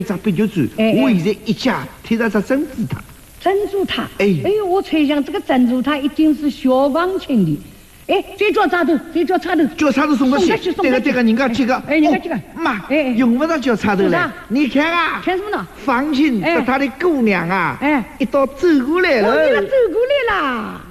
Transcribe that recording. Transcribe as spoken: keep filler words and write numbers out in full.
只啤酒醉， 哎哎我现在一家贴了只珍珠塔。 珍珠塔， 哎哎呦，我猜想这个珍珠塔一定是消防请的。哎，这脚插头，这脚插头， 脚插头送过去， 送过去， 这个这个人家这个， 哎，人家这个， 妈， 哎， 用不着脚插头了。你看啊， 看什么呢？ 房琴和他的姑娘啊， 哎， 一道走过来了。 哦，你们走过来啦。